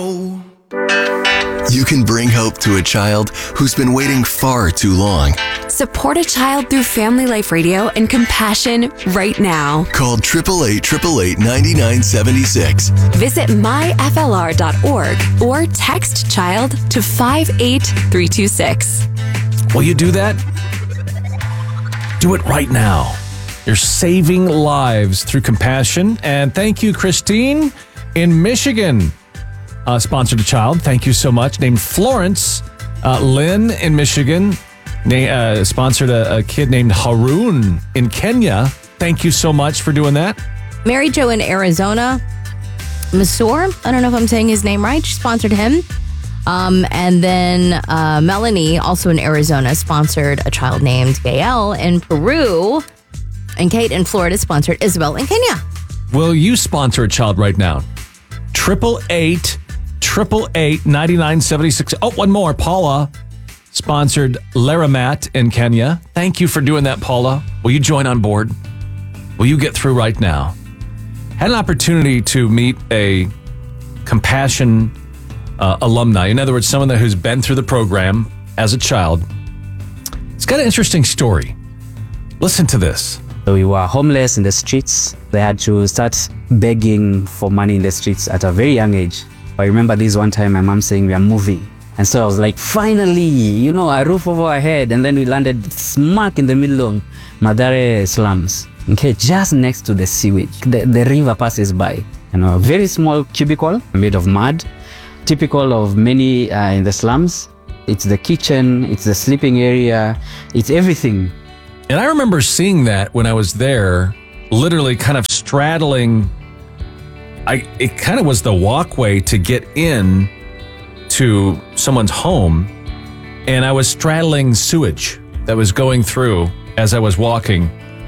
You can bring hope to a child who's been waiting far too long. Support a child through Family Life Radio and Compassion right now. Call 888-888-9976. Visit myflr.org or text child to 58326. Will you do that? Do it right now. You're saving lives through compassion. And thank you, Christine in Michigan. Sponsored a child. Thank you so much. Named Florence. Lynn in Michigan. Sponsored a kid named Haroon in Kenya. Thank you so much for doing that. Mary Jo in Arizona. Masur, I don't know if I'm saying his name right. She sponsored him. And then Melanie, also in Arizona, sponsored a child named Gael in Peru. And Kate in Florida sponsored Isabel in Kenya. Will you sponsor a child right now? 888-888-9976. Oh, one more. Paula sponsored Laramat in Kenya. Thank you for doing that, Paula. Will you join on board? Will you get through right now? Had an opportunity to meet a Compassion alumni. In other words, someone who's been through the program as a child. It's got an interesting story. Listen to this. So we were homeless in the streets. They had to start begging for money in the streets at a very young age. I remember this one time my mom saying we are moving. And so I was like, finally, a roof over our head. And then we landed smack in the middle of Mathare slums. Okay, just next to the sewage. The river passes by. A very small cubicle made of mud. Typical of many in the slums. It's the kitchen, it's the sleeping area, it's everything. And I remember seeing that when I was there, literally kind of straddling. It kind of was the walkway to get in to someone's home, and I was straddling sewage that was going through as I was walking.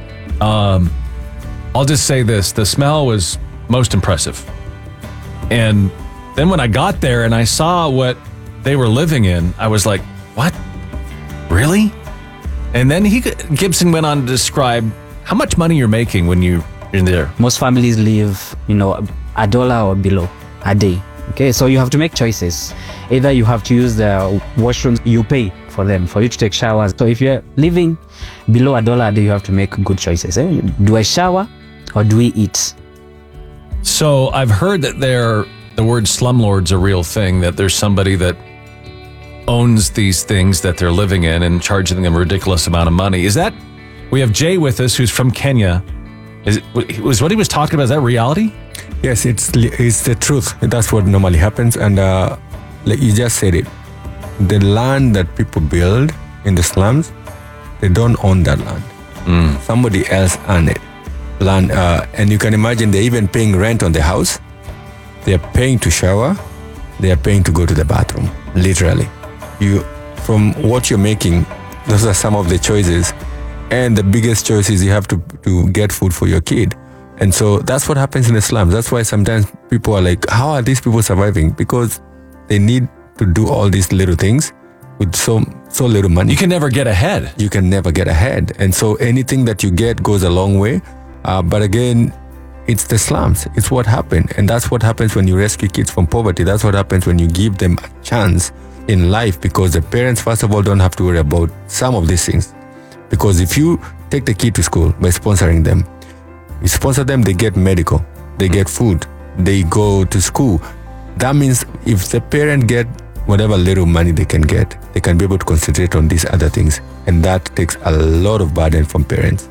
I'll just say this, the smell was most impressive. And then when I got there and I saw what they were living in, I was like, what? Really? And then Gibson went on to describe how much money you're making when you're in there. Most families live, $1 or below a day. Okay, so you have to make choices. Either you have to use the washrooms, you pay for them, for you to take showers. So if you're living below $1 a day, you have to make good choices. Do I shower or do we eat? So I've heard that the word slumlord's a real thing, that there's somebody that owns these things that they're living in and charging them a ridiculous amount of money. We have Jay with us, who's from Kenya. Was what he was talking about, is that reality? Yes, it's the truth. That's what normally happens. And like you just said it, the land that people build in the slums, they don't own that land. Somebody else owns it. And you can imagine they're even paying rent on the house. They're paying to shower. They are paying to go to the bathroom, literally. From what you're making, those are some of the choices. And the biggest choice is you have to get food for your kid. And so that's what happens in the slums. That's why sometimes people are like, how are these people surviving? Because they need to do all these little things with so little money. You can never get ahead. You can never get ahead. And so anything that you get goes a long way. But again, it's the slums. It's what happened. And that's what happens when you rescue kids from poverty. That's what happens when you give them a chance in life, because the parents, first of all, don't have to worry about some of these things. Because if you take the kid to school by sponsoring them, you sponsor them, they get medical, they get food, they go to school. That means if the parent get whatever little money they can get, they can be able to concentrate on these other things. And that takes a lot of burden from parents.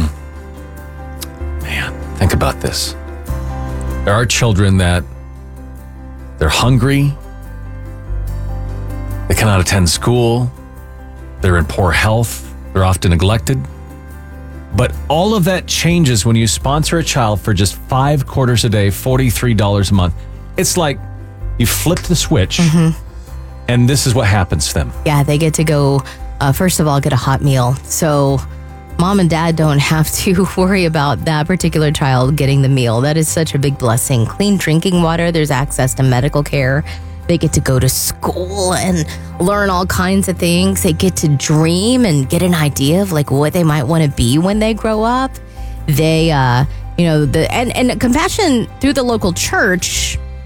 Man, think about this. There are children that they're hungry, they cannot attend school, they're in poor health, they're often neglected. But all of that changes when you sponsor a child for just 5 quarters a day, $43 a month. It's like you flip the switch, and this is what happens to them. Yeah, they get to go, first of all, get a hot meal. So mom and dad don't have to worry about that particular child getting the meal. That is such a big blessing. Clean drinking water, there's access to medical care. They get to go to school and learn all kinds of things. They get to dream and get an idea of like what they might want to be when they grow up. They, and Compassion through the local church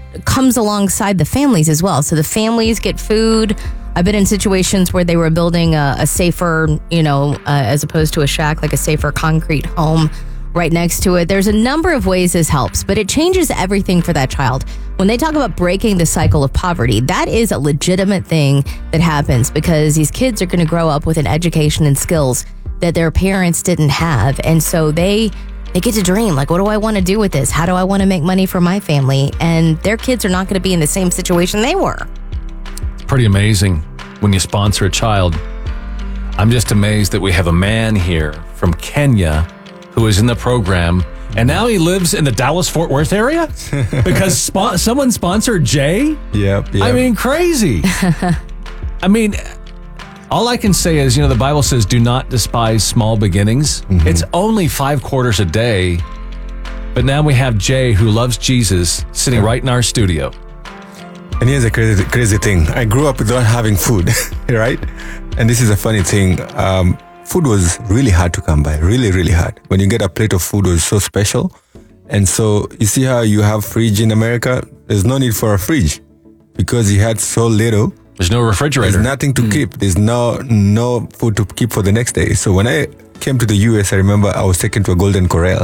comes alongside the families as well. So the families get food. I've been in situations where they were building a safer, as opposed to a shack, like a safer concrete home right next to it. There's a number of ways this helps, but it changes everything for that child. When they talk about breaking the cycle of poverty, that is a legitimate thing that happens because these kids are going to grow up with an education and skills that their parents didn't have. And so they get to dream, like, what do I want to do with this? How do I want to make money for my family? And their kids are not going to be in the same situation they were. Pretty amazing when you sponsor a child. I'm just amazed that we have a man here from Kenya who is in the program, and now he lives in the Dallas-Fort Worth area because someone sponsored Jay? Yep. I mean, crazy. I mean, all I can say is, the Bible says, do not despise small beginnings. Mm-hmm. It's only 5 quarters a day, but now we have Jay, who loves Jesus, sitting right in our studio. And here's a crazy thing. I grew up without having food, right? And this is a funny thing. Food was really hard to come by, really, really hard. When you get a plate of food, it was so special. And so you see how you have fridge in America? There's no need for a fridge because you had so little. There's no refrigerator. There's nothing to keep. There's no food to keep for the next day. So when I came to the US, I remember I was taken to a Golden Corral.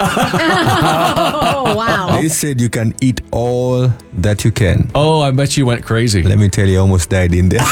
Oh, wow. They said you can eat all that you can. Oh, I bet you went crazy. Let me tell you, I almost died in there.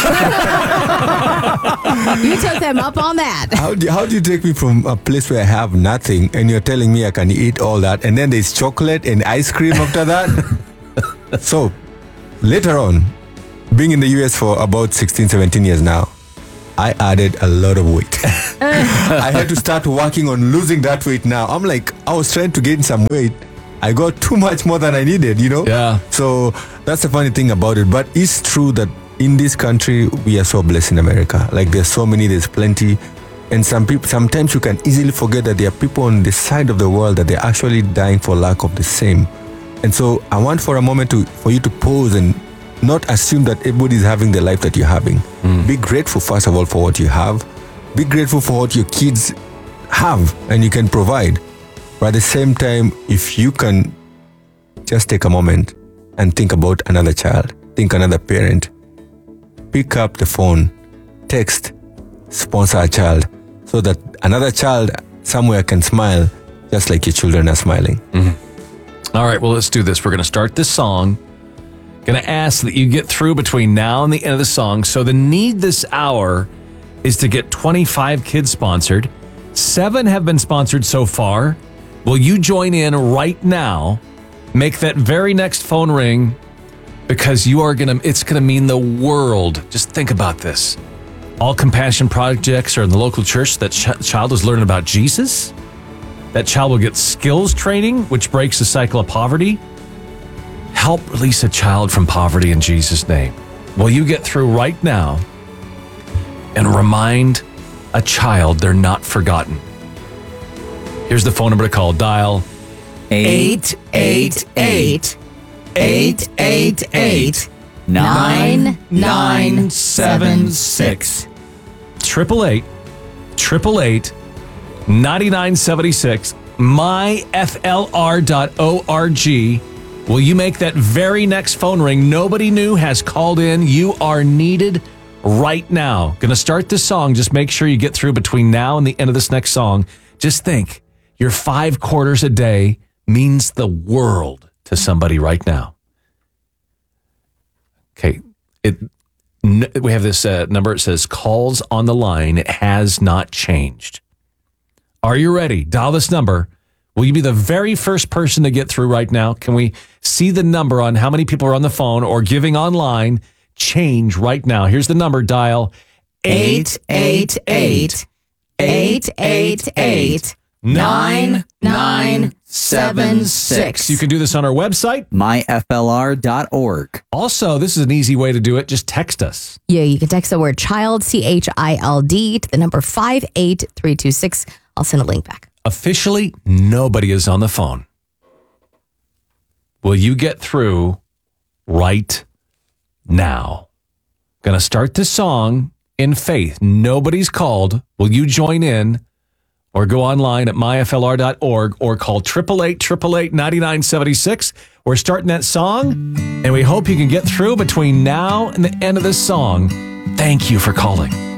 You took them up on that. How do you take me from a place where I have nothing and you're telling me I can eat all that and then there's chocolate and ice cream after that? So, later on, being in the US for about 16, 17 years now, I added a lot of weight. I had to start working on losing that weight now. I'm like, I was trying to gain some weight. I got too much more than I needed, Yeah. So that's the funny thing about it. But it's true that in this country, we are so blessed in America. Like there's plenty. And sometimes you can easily forget that there are people on the side of the world that they're actually dying for lack of the same. And so I want for a moment for you to pause and not assume that everybody is having the life that you're having. Be grateful, first of all, for what you have. Be grateful for what your kids have and you can provide. But at the same time, if you can just take a moment and think about another child, think another parent, pick up the phone, text, sponsor a child so that another child somewhere can smile just like your children are smiling. Mm-hmm. All right, well, let's do this. We're going to start this song. Going to ask that you get through between now and the end of the song. So the need this hour is to get 25 kids sponsored. 7 have been sponsored so far. Will you join in right now? Make that very next phone ring because it's going to mean the world. Just think about this. All compassion projects are in the local church. That child is learning about Jesus. That child will get skills training, which breaks the cycle of poverty. Help release a child from poverty in Jesus' name. Will you get through right now and remind a child they're not forgotten? Here's the phone number to call. Dial 888-888-9976. 888-888-9976. myflr.org. Will you make that very next phone ring? Nobody new has called in. You are needed right now. Going to start this song. Just make sure you get through between now and the end of this next song. Just think, your 5 quarters a day means the world to somebody right now. Okay. We have this number. It says calls on the line. It has not changed. Are you ready? Dial this number. Will you be the very first person to get through right now? Can we see the number on how many people are on the phone or giving online? Change right now. Here's the number. Dial 888-888-9976. You can do this on our website, myflr.org. Also, this is an easy way to do it. Just text us. Yeah, you can text the word child, CHILD, to the number 58326. I'll send a link back. Officially, nobody is on the phone. Will you get through right now? Going to start this song in faith. Nobody's called. Will you join in or go online at myflr.org or call 888-888-9976? We're starting that song, and we hope you can get through between now and the end of this song. Thank you for calling.